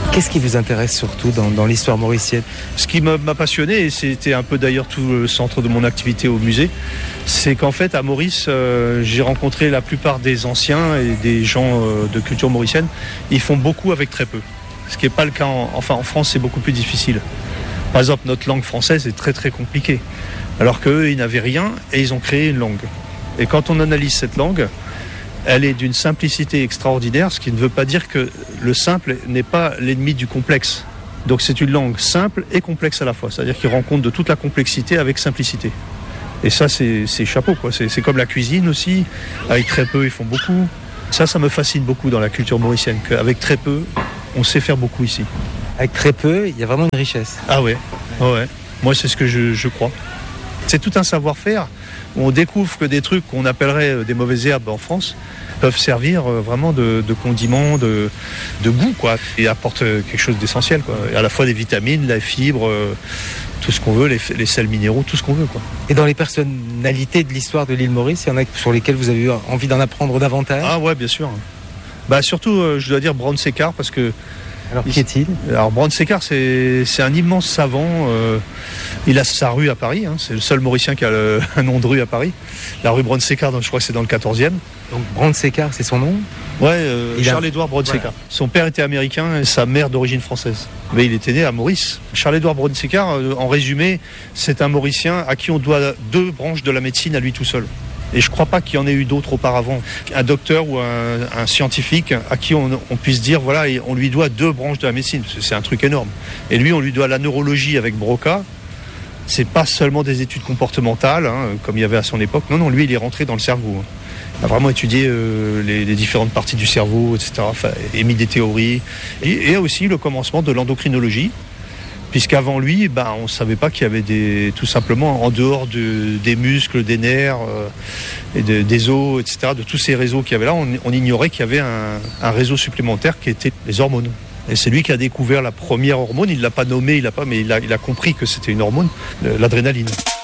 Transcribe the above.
Qu'est-ce qui vous intéresse surtout dans l'histoire mauricienne ? Ce qui m'a passionné, et c'était un peu d'ailleurs tout le centre de mon activité au musée, c'est qu'en fait à Maurice, j'ai rencontré la plupart des anciens et des gens de culture mauricienne. Ils font beaucoup avec très peu. Ce qui n'est pas le cas en France, c'est beaucoup plus difficile. Par exemple, notre langue française est très très compliquée. Alors qu'eux, ils n'avaient rien et ils ont créé une langue. Et quand on analyse cette langue, elle est d'une simplicité extraordinaire, ce qui ne veut pas dire que le simple n'est pas l'ennemi du complexe. Donc c'est une langue simple et complexe à la fois. C'est-à-dire qu'il rend compte de toute la complexité avec simplicité. Et ça, c'est chapeau, quoi. C'est comme la cuisine aussi. Avec très peu, ils font beaucoup. Ça me fascine beaucoup dans la culture mauricienne, qu'avec très peu, on sait faire beaucoup ici. Avec très peu, il y a vraiment une richesse. Ah ouais. Moi, c'est ce que je crois. C'est tout un savoir-faire. On découvre que des trucs qu'on appellerait des mauvaises herbes en France peuvent servir vraiment de condiments, de goût, quoi, et apportent quelque chose d'essentiel, quoi. Et à la fois des vitamines, la fibre, tout ce qu'on veut, les sels minéraux, tout ce qu'on veut, quoi. Et dans les personnalités de l'histoire de l'île Maurice, il y en a sur lesquelles vous avez eu envie d'en apprendre davantage ? Ah ouais, bien sûr. Surtout, je dois dire Brown Séquard, parce que... Alors, qui est-il ? Alors, Brown Séquard, c'est un immense savant. Il a sa rue à Paris. C'est le seul Mauricien qui a un nom de rue à Paris. La rue Brown Séquard, je crois que c'est dans le 14e. Donc, Brown Séquard, c'est son nom ? Ouais, Charles-Édouard Brown Séquard. Voilà. Son père était américain et sa mère d'origine française. Mais il était né à Maurice. Charles-Édouard Brown Séquard, en résumé, c'est un Mauricien à qui on doit 2 branches de la médecine à lui tout seul. Et je ne crois pas qu'il y en ait eu d'autres auparavant. Un docteur ou un scientifique à qui on puisse dire, voilà, on lui doit 2 branches de la médecine. C'est un truc énorme. Et lui, on lui doit la neurologie avec Broca. C'est pas seulement des études comportementales, comme il y avait à son époque. Non, lui, il est rentré dans le cerveau. Il a vraiment étudié les différentes parties du cerveau, etc. Émis des théories. Et aussi le commencement de l'endocrinologie. Puisqu'avant lui, on ne savait pas qu'il y avait tout simplement, en dehors des muscles, des nerfs, et des os, etc., de tous ces réseaux qu'il y avait là, on ignorait qu'il y avait un réseau supplémentaire qui était les hormones. Et c'est lui qui a découvert la première hormone, il ne l'a pas nommée, mais il a compris que c'était une hormone, l'adrénaline.